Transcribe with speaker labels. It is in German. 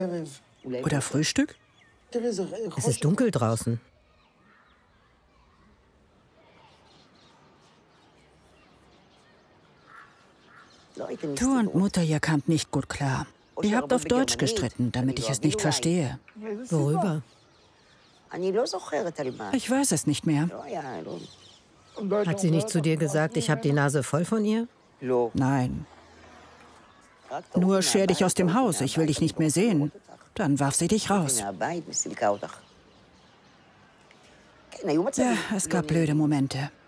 Speaker 1: Oder Frühstück?
Speaker 2: Es ist dunkel draußen.
Speaker 1: Du und Mutter, ihr kamt nicht gut klar. Ihr habt auf Deutsch gestritten, damit ich es nicht verstehe.
Speaker 2: Worüber?
Speaker 1: Ich weiß es nicht mehr.
Speaker 2: Hat sie nicht zu dir gesagt, ich habe die Nase voll von ihr?
Speaker 1: Nein. Nur scher dich aus dem Haus, ich will dich nicht mehr sehen. Dann warf sie dich raus. Ja, es gab blöde Momente.